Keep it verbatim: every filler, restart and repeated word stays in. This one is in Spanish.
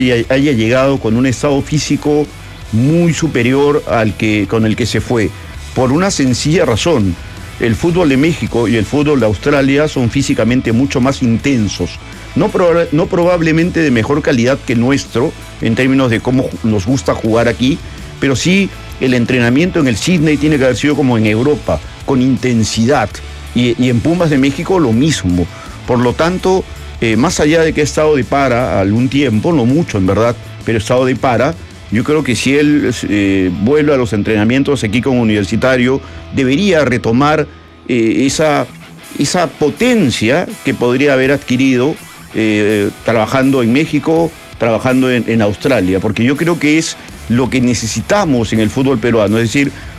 haya llegado con un estado físico muy superior al que con el que se fue, por una sencilla razón. El fútbol de México y el fútbol de Australia son físicamente mucho más intensos, no, proba- no probablemente de mejor calidad que el nuestro en términos de cómo nos gusta jugar aquí, pero sí el entrenamiento en el Sydney tiene que haber sido como en Europa, con intensidad, y, y en Pumas de México lo mismo. Por lo tanto, eh, más allá de que ha estado de para algún tiempo, no mucho en verdad, pero ha estado de para, yo creo que si él eh, vuelve a los entrenamientos aquí con Universitario, debería retomar eh, esa, esa potencia que podría haber adquirido eh, trabajando en México, trabajando en, en Australia, porque yo creo que es lo que necesitamos en el fútbol peruano, es decir,